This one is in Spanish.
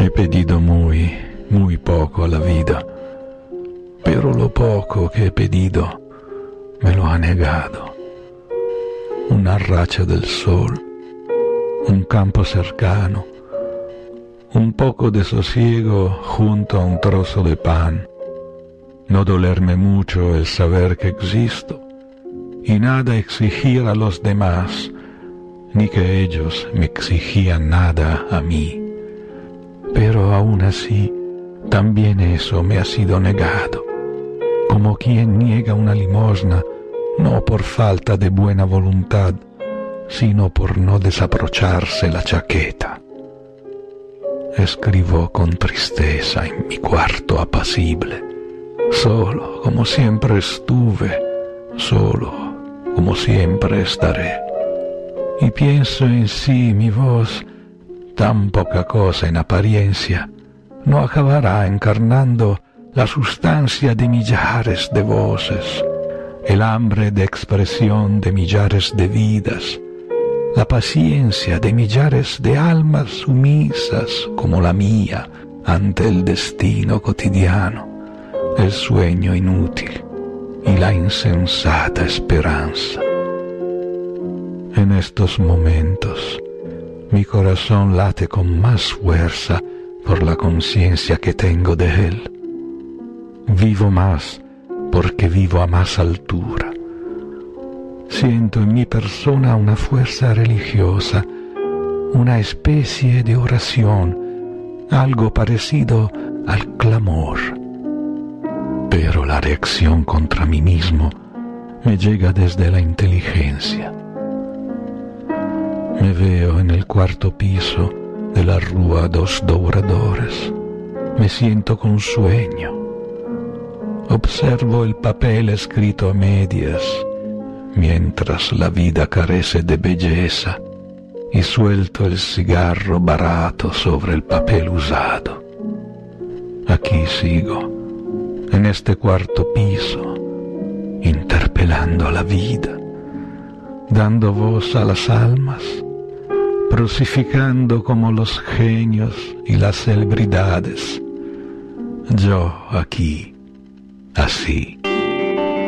He pedido muy, muy poco a la vida, pero lo poco que he pedido me lo ha negado. Una racha del sol, un campo cercano, un poco de sosiego junto a un trozo de pan, no dolerme mucho el saber que existo y nada exigir a los demás, ni que ellos me exigían nada a mí. Pero aún así, también eso me ha sido negado, como quien niega una limosna, no por falta de buena voluntad, sino por no desabrocharse la chaqueta. Escribo con tristeza en mi cuarto apacible, solo como siempre estuve, solo como siempre estaré. Y pienso en sí mi voz, tan poca cosa en apariencia, no acabará encarnando la sustancia de millares de voces, el hambre de expresión de millares de vidas, la paciencia de millares de almas sumisas como la mía ante el destino cotidiano, el sueño inútil y la insensata esperanza. En estos momentos, mi corazón late con más fuerza por la conciencia que tengo de él. Vivo más porque vivo a más altura. Siento en mi persona una fuerza religiosa, una especie de oración, algo parecido al clamor. Pero la reacción contra mí mismo me llega desde la inteligencia. Me veo en el cuarto piso de la Rúa dos Douradores. Me siento con sueño. Observo el papel escrito a medias, mientras la vida carece de belleza, y suelto el cigarro barato sobre el papel usado. Aquí sigo, en este cuarto piso, interpelando a la vida, dando voz a las almas, crucificando como los genios y las celebridades. Yo aquí, así.